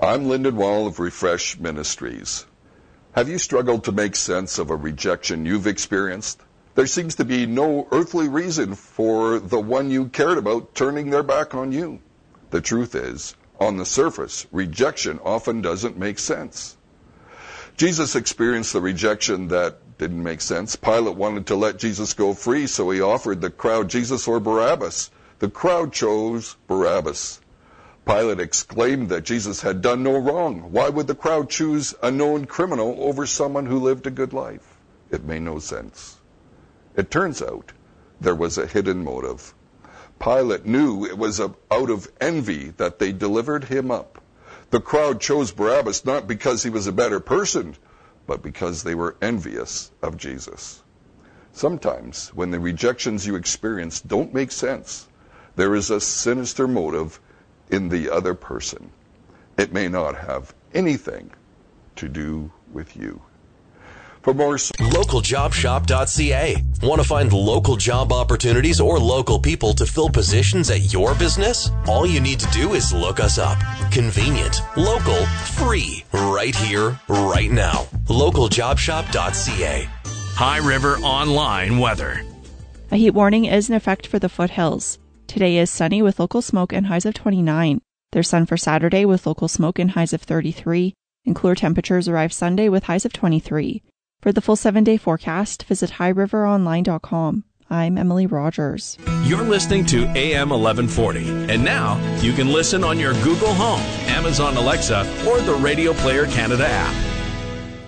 I'm Lyndon Wall of Refresh Ministries. Have you struggled to make sense of a rejection you've experienced? There seems to be no earthly reason for the one you cared about turning their back on you. The truth is, on the surface, rejection often doesn't make sense. Jesus experienced the rejection that didn't make sense. Pilate wanted to let Jesus go free, so he offered the crowd Jesus or Barabbas. The crowd chose Barabbas. Pilate exclaimed that Jesus had done no wrong. Why would the crowd choose a known criminal over someone who lived a good life? It made no sense. It turns out there was a hidden motive. Pilate knew it was out of envy that they delivered him up. The crowd chose Barabbas not because he was a better person, but because they were envious of Jesus. Sometimes, when the rejections you experience don't make sense, there is a sinister motive in the other person. It may not have anything to do with you. For more, LocalJobShop.ca. Want to find local job opportunities or local people to fill positions at your business? All you need to do is look us up. Convenient, local, free, right here, right now. LocalJobShop.ca. High River Online weather. A heat warning is in effect for the foothills. Today is sunny with local smoke and highs of 29. There's sun for Saturday with local smoke and highs of 33. And cooler temperatures arrive Sunday with highs of 23. For the full 7-day forecast, visit highriveronline.com. I'm Emily Rogers. You're listening to AM 1140. And now you can listen on your Google Home, Amazon Alexa, or the Radio Player Canada app.